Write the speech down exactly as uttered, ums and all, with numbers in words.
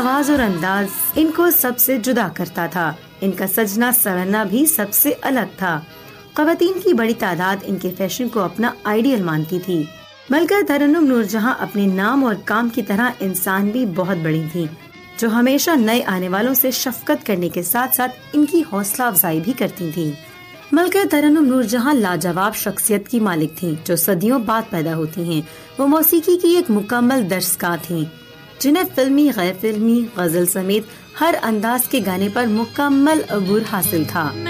आवाज और अंदाज इनको सबसे जुदा करता था। इनका सजना सवरना भी सबसे अलग था। ख़वातीन की बड़ी तादाद इनके फैशन को अपना आइडियल मानती थी। मलका तरन्नुम नूरजहां अपने नाम और काम की तरह इंसान भी बहुत बड़ी थी, जो हमेशा नए आने वालों से शफकत करने के साथ साथ इनकी हौसला अफजाई भी करती थी। मलका तरन्नुम नूरजहां लाजवाब शख्सियत की मालिक थीं, जो सदियों बाद पैदा होती हैं। वो मौसीकी की एक मुकम्मल दर्शका थीं, जिन्हें फिल्मी, गैर फिल्मी, गजल समेत हर अंदाज के गाने पर मुकम्मल अबूर हासिल था।